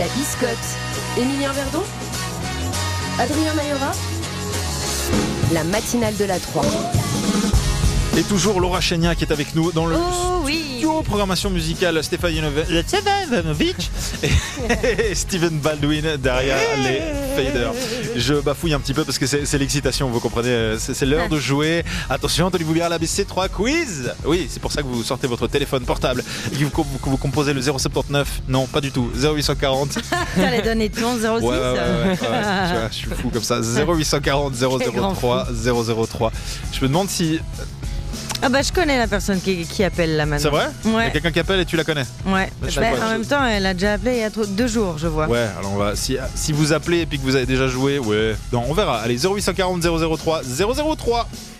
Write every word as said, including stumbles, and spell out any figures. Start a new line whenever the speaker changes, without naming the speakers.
La Biscotte. Emilien Verdon. Adrien Mayora. La matinale de la trois.
Et toujours Laura Chénia qui est avec nous dans le
oh, oui.
studio programmation musicale. Stéphane Ivanovic et Steven Baldwin derrière les faders. Je bafouille un petit peu parce que c'est, c'est l'excitation, vous comprenez, c'est, c'est l'heure de jouer. Attention, tenez-vous bien à l'A B C trois quiz. Oui, c'est pour ça que vous sortez votre téléphone portable et que vous, vous, vous composez le zéro soixante-dix-neuf. Non, pas du tout, zéro huit cent quarante.
T'allais donner ton zéro six.
Ouais, ouais, ouais, ouais, ouais. Tu vois, je suis fou comme ça. zéro huit cent quarante zéro zéro trois zéro zéro trois. Je me demande si...
Ah bah je connais la personne qui, qui appelle là maintenant.
C'est vrai ?
Ouais.
Il y a quelqu'un qui appelle et tu la connais ?
Ouais.
Bah,
Bah,
pas,
en
je...
même temps, elle a déjà appelé il y a trop, deux jours, je vois.
Ouais, alors on va. Si, si vous appelez et puis que vous avez déjà joué, ouais. Non, on verra. Allez, zéro huit cent quarante zéro zéro trois zéro zéro trois.